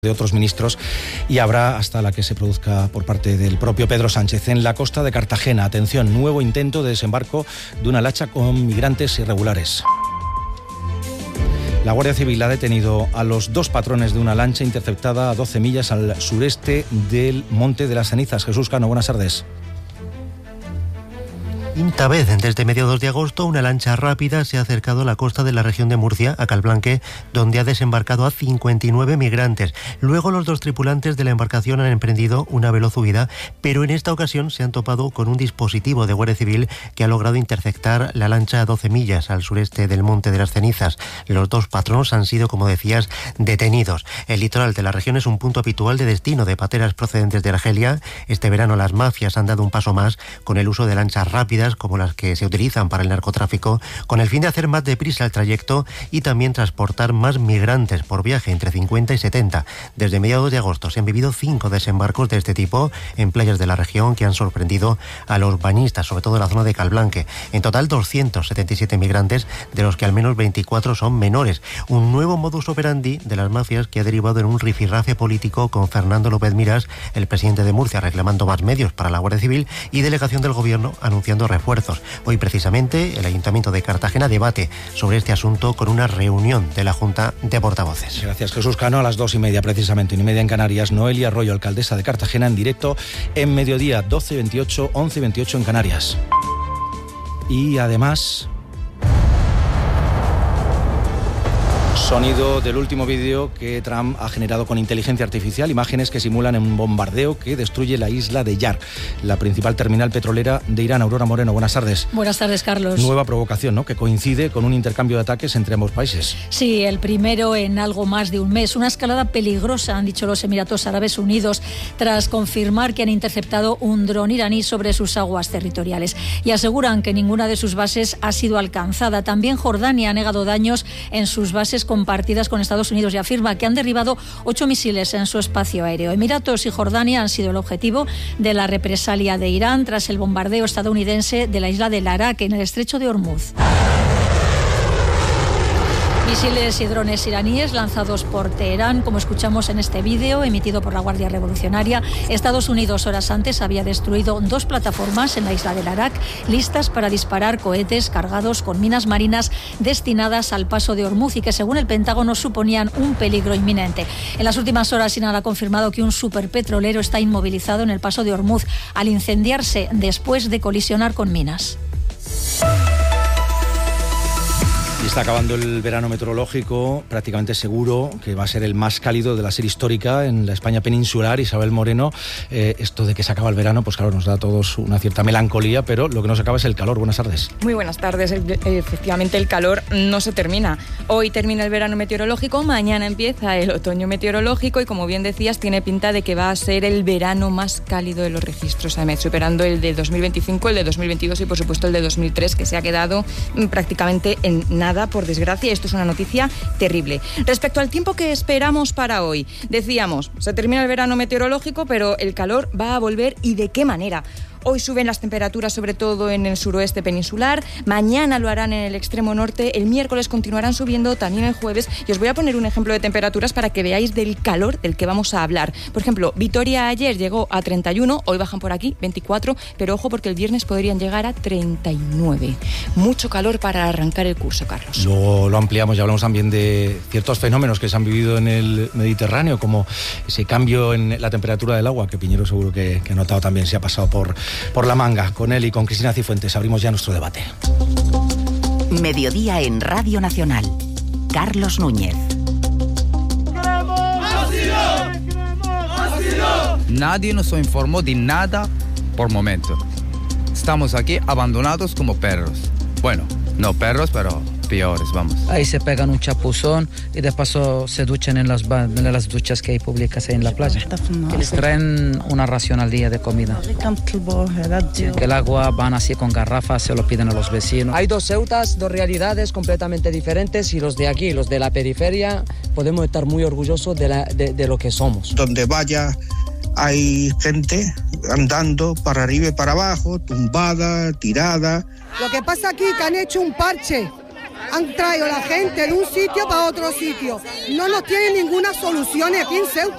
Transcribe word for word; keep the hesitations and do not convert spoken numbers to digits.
de otros ministros y habrá hasta la que se produzca por parte del propio Pedro Sánchez. En la costa de Cartagena, atención, nuevo intento de desembarco de una lancha con migrantes irregulares. La Guardia Civil ha detenido a los dos patrones de una lancha interceptada a doce millas al sureste del Monte de las Cenizas. Jesús Cano, buenas tardes. Quinta vez desde mediados de agosto una lancha rápida se ha acercado a la costa de la región de Murcia, a Calblanque, donde ha desembarcado a cincuenta y nueve migrantes. Luego los dos tripulantes de la embarcación han emprendido una veloz huida, pero en esta ocasión se han topado con un dispositivo de Guardia Civil que ha logrado interceptar la lancha a doce millas al sureste del Monte de las Cenizas. Los dos patronos han sido, como decías, detenidos. El litoral de la región es un punto habitual de destino de pateras procedentes de Argelia. Este verano las mafias han dado un paso más con el uso de lanchas rápidas como las que se utilizan para el narcotráfico, con el fin de hacer más deprisa el trayecto y también transportar más migrantes por viaje, entre cincuenta y setenta. Desde mediados de agosto se han vivido cinco desembarcos de este tipo en playas de la región que han sorprendido a los bañistas, sobre todo en la zona de Calblanque. En total, doscientos setenta y siete migrantes, de los que al menos veinticuatro son menores. Un nuevo modus operandi de las mafias que ha derivado en un rifirrafe político con Fernando López Miras, el presidente de Murcia, reclamando más medios para la Guardia Civil, y delegación del Gobierno anunciando refuerzos. Hoy precisamente el Ayuntamiento de Cartagena debate sobre este asunto con una reunión de la Junta de Portavoces. Gracias, Jesús Cano. A las dos y media precisamente, una y media en Canarias, Noelia Arroyo, alcaldesa de Cartagena, en directo en Mediodía, doce y veintiocho, once y veintiocho en Canarias. Y además, sonido del último vídeo que Trump ha generado con inteligencia artificial, imágenes que simulan un bombardeo que destruye la isla de Yar, la principal terminal petrolera de Irán. Aurora Moreno, buenas tardes. Buenas tardes, Carlos. Nueva provocación, ¿no?, que coincide con un intercambio de ataques entre ambos países. Sí, el primero en algo más de un mes. Una escalada peligrosa, han dicho los Emiratos Árabes Unidos, tras confirmar que han interceptado un dron iraní sobre sus aguas territoriales. Y aseguran que ninguna de sus bases ha sido alcanzada. También Jordania ha negado daños en sus bases compartidas con Estados Unidos y afirma que han derribado ocho misiles en su espacio aéreo. Emiratos y Jordania han sido el objetivo de la represalia de Irán tras el bombardeo estadounidense de la isla de Larak, en el estrecho de Hormuz. Misiles y drones iraníes lanzados por Teherán, como escuchamos en este vídeo emitido por la Guardia Revolucionaria. Estados Unidos horas antes había destruido dos plataformas en la isla de Larak, listas para disparar cohetes cargados con minas marinas destinadas al paso de Hormuz y que, según el Pentágono, suponían un peligro inminente. En las últimas horas, Irán ha confirmado que un superpetrolero está inmovilizado en el paso de Hormuz al incendiarse después de colisionar con minas. Y está acabando el verano meteorológico, prácticamente seguro que va a ser el más cálido de la serie histórica en la España peninsular. Isabel Moreno, eh, esto de que se acaba el verano, pues claro, nos da a todos una cierta melancolía, pero lo que no se acaba es el calor. Buenas tardes. Muy buenas tardes. Efectivamente, el calor no se termina. Hoy termina el verano meteorológico, mañana empieza el otoño meteorológico y, como bien decías, tiene pinta de que va a ser el verano más cálido de los registros, A M E T, superando el de dos mil veinticinco, el de dos mil veintidós y, por supuesto, el de dos mil tres, que se ha quedado prácticamente en nada, por desgracia. Esto es una noticia terrible. Respecto al tiempo que esperamos para hoy, decíamos, se termina el verano meteorológico, pero el calor va a volver, ¿y de qué manera? Hoy suben las temperaturas, sobre todo en el suroeste peninsular. Mañana lo harán en el extremo norte. El miércoles continuarán subiendo, también el jueves. Y os voy a poner un ejemplo de temperaturas para que veáis del calor del que vamos a hablar. Por ejemplo, Vitoria ayer llegó a treinta y uno, hoy bajan por aquí, veinticuatro, pero ojo porque el viernes podrían llegar a treinta y nueve. Mucho calor para arrancar el curso, Carlos. Luego lo ampliamos y hablamos también de ciertos fenómenos que se han vivido en el Mediterráneo, como ese cambio en la temperatura del agua, que Piñero seguro que, que ha notado también, se ha pasado por... por la manga. Con él y con Cristina Cifuentes abrimos ya nuestro debate. Mediodía en Radio Nacional. Carlos Núñez. Nadie nos informó de nada por momento. Estamos aquí abandonados como perros. Bueno, no perros, pero peores, vamos. Ahí se pegan un chapuzón y de paso se duchan en las, en las duchas que hay públicas ahí en la playa. Que les traen una ración al día de comida. Que el agua van así con garrafas, se lo piden a los vecinos. Hay dos Ceutas, dos realidades completamente diferentes, y los de aquí, los de la periferia, podemos estar muy orgullosos de, la, de, de lo que somos. Donde vaya hay gente andando para arriba y para abajo, tumbada, tirada. Lo que pasa aquí es que han hecho un parche. Han traído a la gente de un sitio para otro sitio. No nos tienen ninguna solución aquí en Ceuta.